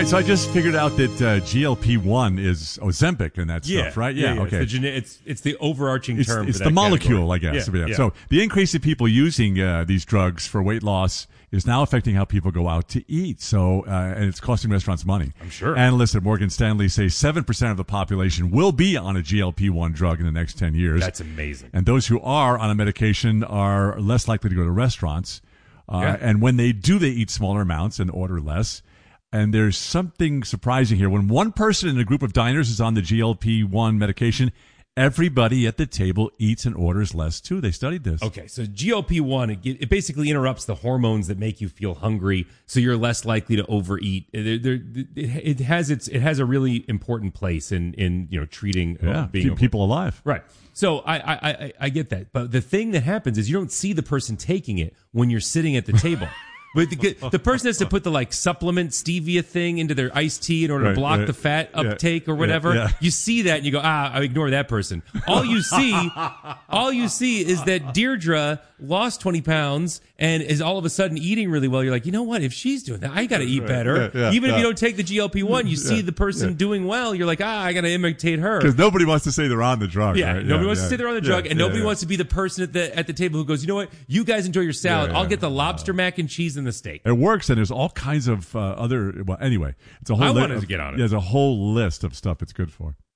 right, so I just figured out that GLP-1 is Ozempic and that stuff, right? Yeah. Okay. It's the overarching term. It's for the that molecule, category. I guess. Yeah. So the increase in people using these drugs for weight loss is now affecting how people go out to eat. So, and it's costing restaurants money. I'm sure. Analysts at Morgan Stanley say 7% of the population will be on a GLP-1 drug in the next 10 years. That's amazing. And those who are on a medication are less likely to go to restaurants. And when they do, they eat smaller amounts and order less. And there's something surprising here. When one person in a group of diners is on the GLP-1 medication, everybody at the table eats and orders less too. They studied this. Okay, so GLP-1, it basically interrupts the hormones that make you feel hungry, so you're less likely to overeat. It has a really important place in treating being people alive. Right. So I get that, but the thing that happens is you don't see the person taking it when you're sitting at the table. But the person has to put the supplement stevia thing into their iced tea in order to block the fat uptake or whatever. Yeah. You see that and you go, I ignore that person. All you see is that Deirdre lost 20 pounds and is all of a sudden eating really well. You're like, you know what? If she's doing that, I got to eat better. Even if you don't take the GLP-1, you see the person doing well. You're like, I got to imitate her. Because nobody wants to say they're on the drug. Yeah, right? nobody wants to say they're on the drug, and nobody wants to be the person at the table who goes, you know what? You guys enjoy your salad. I'll get the lobster mac and cheese and the steak. It works, and there's all kinds of other. Well, anyway, it's a whole. I wanted to get on it. There's a whole list of stuff it's good for.